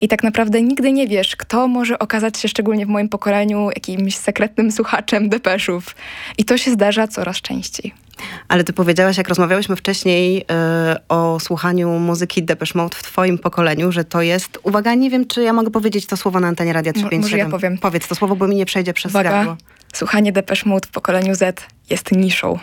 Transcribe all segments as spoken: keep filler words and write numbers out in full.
I tak naprawdę nigdy nie wiesz, kto może okazać się, szczególnie w moim pokoleniu, jakimś sekretnym słuchaczem depeszów. I to się zdarza coraz częściej. Ale ty powiedziałaś, jak rozmawiałyśmy wcześniej yy, o słuchaniu muzyki Depeche Mode w twoim pokoleniu, że to jest... Uwaga, nie wiem, czy ja mogę powiedzieć to słowo na antenie Radia trzysta pięćdziesiąt siedem. Może ja powiem. Powiedz to słowo, bo mi nie przejdzie przez Uwaga, gardło. słuchanie Depeche Mode w pokoleniu Z jest niszą.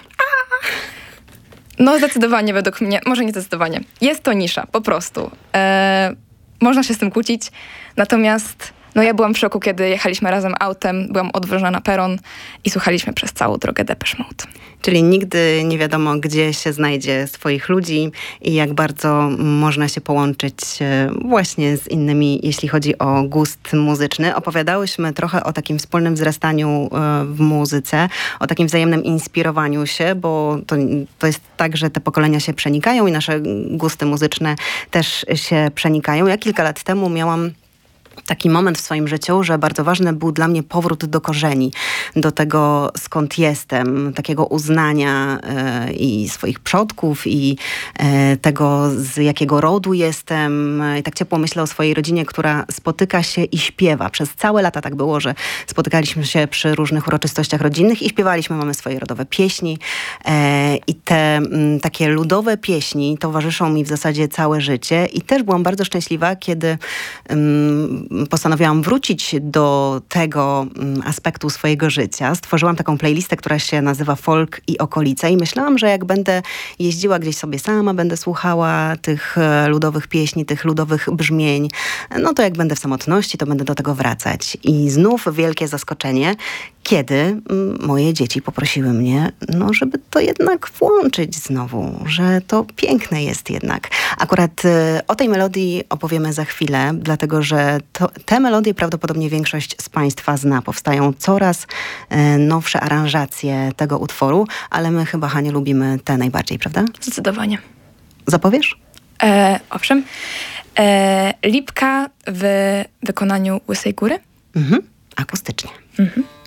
No zdecydowanie według mnie, może nie zdecydowanie. Jest to nisza, po prostu. E, można się z tym kłócić, natomiast no ja byłam w szoku, kiedy jechaliśmy razem autem, byłam odwożona na peron i słuchaliśmy przez całą drogę Depeche Mode. Czyli nigdy nie wiadomo, gdzie się znajdzie swoich ludzi i jak bardzo można się połączyć właśnie z innymi, jeśli chodzi o gust muzyczny. Opowiadałyśmy trochę o takim wspólnym wzrastaniu w muzyce, o takim wzajemnym inspirowaniu się, bo to, to jest tak, że te pokolenia się przenikają i nasze gusty muzyczne też się przenikają. Ja kilka lat temu miałam taki moment w swoim życiu, że bardzo ważny był dla mnie powrót do korzeni, do tego, skąd jestem, takiego uznania e, i swoich przodków i e, tego, z jakiego rodu jestem. I tak ciepło myślę o swojej rodzinie, która spotyka się i śpiewa. Przez całe lata tak było, że spotykaliśmy się przy różnych uroczystościach rodzinnych i śpiewaliśmy, mamy swoje rodowe pieśni. E, I te m, takie ludowe pieśni towarzyszą mi w zasadzie całe życie. I też byłam bardzo szczęśliwa, kiedy m, postanowiłam wrócić do tego aspektu swojego życia. Stworzyłam taką playlistę, która się nazywa Folk i okolice i myślałam, że jak będę jeździła gdzieś sobie sama, będę słuchała tych ludowych pieśni, tych ludowych brzmień, no to jak będę w samotności, to będę do tego wracać. I znów wielkie zaskoczenie, kiedy moje dzieci poprosiły mnie, no żeby to jednak włączyć znowu, że to piękne jest jednak. Akurat o tej melodii opowiemy za chwilę, dlatego że to, te melodie prawdopodobnie większość z Państwa zna. Powstają coraz e, nowsze aranżacje tego utworu, ale my chyba, Haniu, lubimy te najbardziej, prawda? Zdecydowanie. Zapowiesz? E, owszem. E, Lipka w wykonaniu Łysej Góry. Mhm. Akustycznie. Mhm.